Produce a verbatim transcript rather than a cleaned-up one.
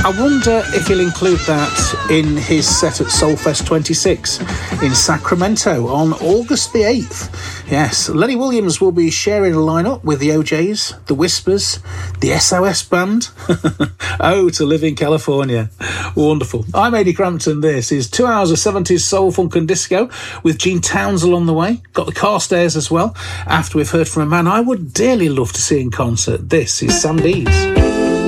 I wonder if he'll include that in his set at Soulfest twenty-six in Sacramento on August the eighth. Yes, Lenny Williams will be sharing a lineup with the O Js, the Whispers, the S O S Band. Oh, to live in California. Wonderful. I'm Eddie Crampton. This is two hours of seventies soul, funk and disco with Gene Townsend on the way. Got the Carstairs as well, after we've heard from a man I would dearly love to see in concert. This is Sam Dees.